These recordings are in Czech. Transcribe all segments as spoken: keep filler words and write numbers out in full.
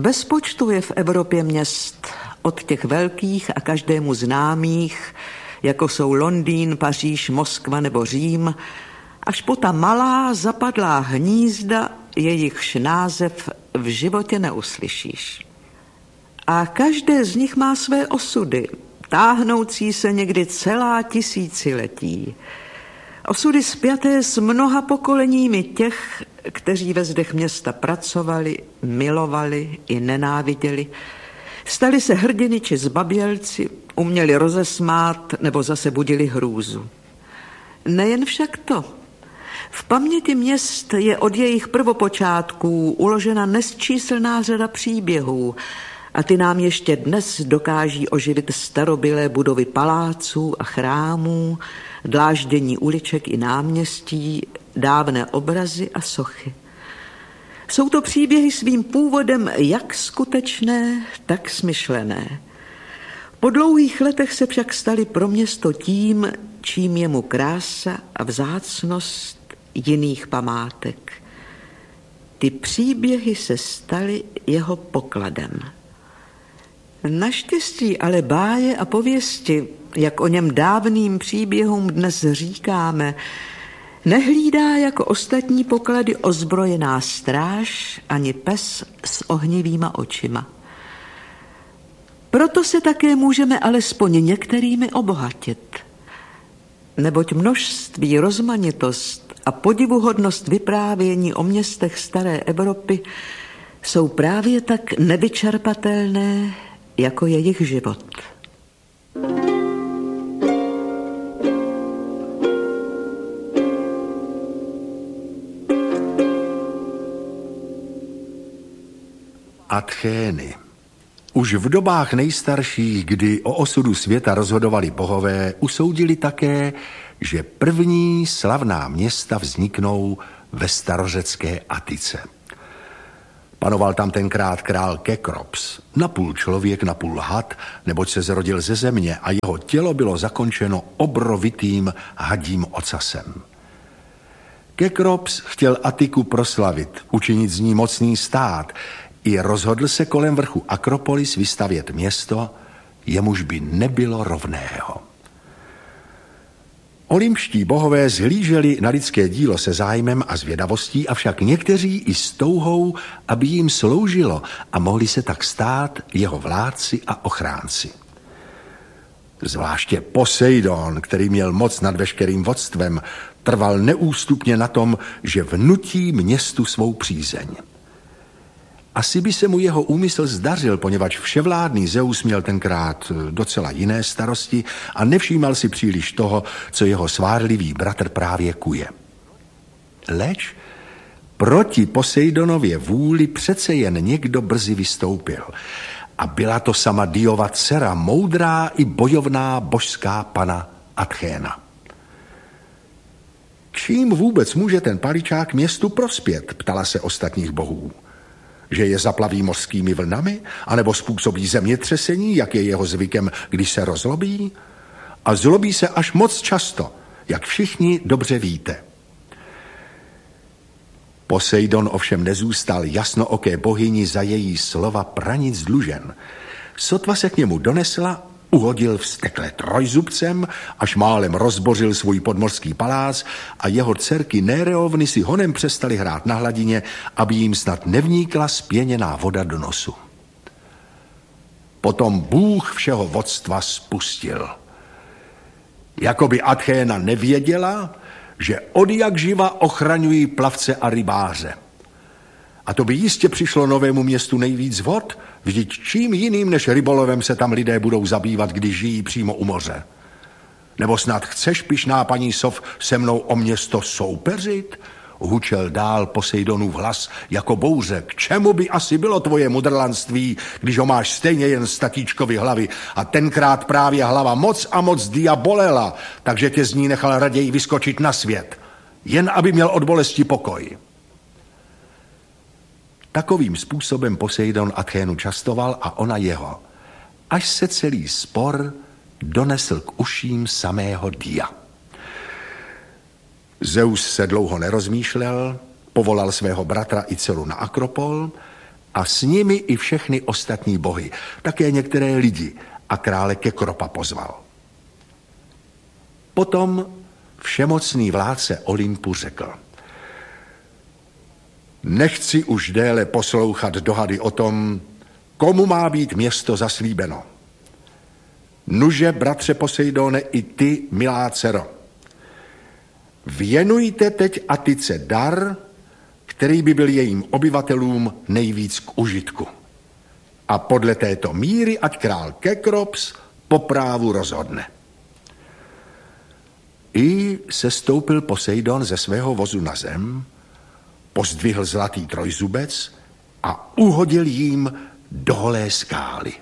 Bez počtu je v Evropě měst, od těch velkých a každému známých, jako jsou Londýn, Paříž, Moskva nebo Řím, až po ta malá zapadlá hnízda, jejichž název v životě neuslyšíš. A každé z nich má své osudy, táhnoucí se někdy celá tisíciletí. Osudy spjaté s mnoha pokoleními těch, kteří ve zdech města pracovali, milovali i nenáviděli, stali se hrdiny či zbabělci, uměli rozesmát nebo zase budili hrůzu. Nejen však to. V paměti měst je od jejich prvopočátků uložena nesčíslná řada příběhů a ty nám ještě dnes dokáží oživit starobylé budovy paláců a chrámů, dláždění uliček i náměstí, dávné obrazy a sochy. Jsou to příběhy svým původem jak skutečné, tak smyšlené. Po dlouhých letech se však staly pro město tím, čím je mu krása a vzácnost jiných památek. Ty příběhy se staly jeho pokladem. Naštěstí ale báje a pověsti, jak o něm dávným příběhům dnes říkáme, nehlídá jako ostatní poklady ozbrojená stráž ani pes s ohnivýma očima. Proto se také můžeme alespoň některými obohatit. Neboť množství, rozmanitost a podivuhodnost vyprávění o městech staré Evropy jsou právě tak nevyčerpatelné, jako jejich život. Athény. Už v dobách nejstarších, kdy o osudu světa rozhodovali bohové, usoudili také, že první slavná města vzniknou ve starořecké Atice. Panoval tam tenkrát král Kekrops, napůl člověk, napůl had, neboť se zrodil ze země a jeho tělo bylo zakončeno obrovitým hadím ocasem. Kekrops chtěl Atiku proslavit, učinit z ní mocný stát, i rozhodl se kolem vrchu Akropolis vystavět město, jemuž by nebylo rovného. Olympští bohové zhlíželi na lidské dílo se zájmem a zvědavostí, avšak někteří i s touhou, aby jim sloužilo a mohli se tak stát jeho vládci a ochránci. Zvláště Poseidon, který měl moc nad veškerým vodstvem, trval neústupně na tom, že vnutí městu svou přízeň. Asi by se mu jeho úmysl zdařil, poněvadž vševládný Zeus měl tenkrát docela jiné starosti a nevšímal si příliš toho, co jeho svárlivý bratr právě kuje. Leč proti Poseidonově vůli přece jen někdo brzy vystoupil. A byla to sama Diova dcera, moudrá i bojovná božská pana Athéna. Čím vůbec může ten paličák městu prospět, ptala se ostatních bohů. Že je zaplaví mořskými vlnami, anebo způsobí zemětřesení, jak je jeho zvykem, když se rozlobí? A zlobí se až moc často, jak všichni dobře víte. Poseidon ovšem nezůstal jasnooké bohyni za její slova pranic dlužen. Sotva se k němu donesla, uhodil vztekle trojzubcem, až málem rozbořil svůj podmořský palác a jeho dcerky Néreovny si honem přestali hrát na hladině, aby jim snad nevníkla spěněná voda do nosu. Potom Bůh všeho vodstva spustil. Jakoby Athéna nevěděla, že odjak živa ochraňují plavce a rybáře. A to by jistě přišlo novému městu nejvíc vod, vždyť čím jiným než rybolovem se tam lidé budou zabývat, když žijí přímo u moře. Nebo snad chceš, pyšná paní Sov, se mnou o město soupeřit? Hučel dál Poseidonův hlas jako bouře. K čemu by asi bylo tvoje mudrlanství, když ho máš stejně jen z tatíčkovy hlavy? A tenkrát právě hlava moc a moc dia bolela, takže tě z ní nechal raději vyskočit na svět. Jen aby měl od bolesti pokoj. Takovým způsobem Poseidon Athénu častoval a ona jeho, až se celý spor donesl k uším samého Dia. Zeus se dlouho nerozmýšlel, povolal svého bratra i dceru na Akropol a s nimi i všechny ostatní bohy, také některé lidi, a krále Kekropa pozval. Potom všemocný vládce Olympu řekl: Nechci už déle poslouchat dohady o tom, komu má být město zaslíbeno. Nuže, bratře Poseidone, i ty, milá dcero, věnujte teď Atice dar, který by byl jejím obyvatelům nejvíc k užitku. A podle této míry ať král Kekrops po právu rozhodne. I sestoupil Poseidon ze svého vozu na zem, pozdvihl zlatý trojzubec a uhodil jím do holé skály.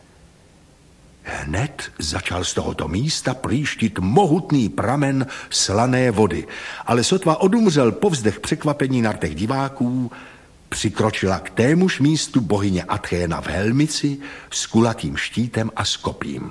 Hned začal z tohoto místa plíštit mohutný pramen slané vody, ale sotva odumřel povzdech překvapení na rtech diváků, přikročila k témuž místu bohyně Athéna v helmici s kulatým štítem a s kopím.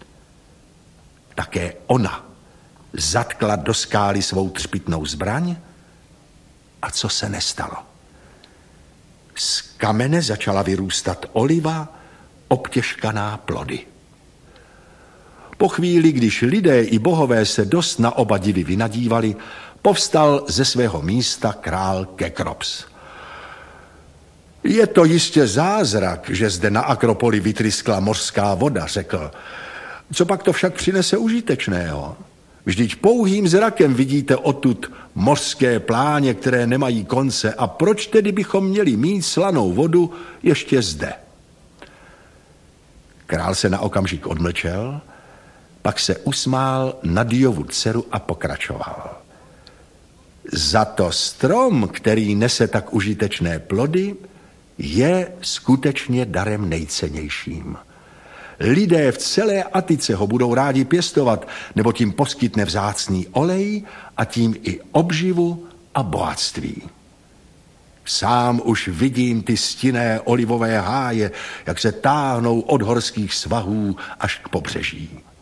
Také ona zatkla do skály svou třpytnou zbraň, a co se nestalo? Z kamene začala vyrůstat oliva, obtěžkaná plody. Po chvíli, když lidé i bohové se dost na oba divy vynadívali, povstal ze svého místa král Kekrops. Je to jistě zázrak, že zde na Akropoli vytryskla mořská voda, řekl. Co pak to však přinese užitečného? Vždyť pouhým zrakem vidíte odtud mořské pláně, které nemají konce, a proč tedy bychom měli mít slanou vodu ještě zde? Král se na okamžik odmlčel, pak se usmál na Diovu dceru a pokračoval. Za to strom, který nese tak užitečné plody, je skutečně darem nejcennějším. Lidé v celé Atice ho budou rádi pěstovat, nebo tím poskytne vzácný olej a tím i obživu a bohatství. Sám už vidím ty stinné olivové háje, jak se táhnou od horských svahů až k pobřeží.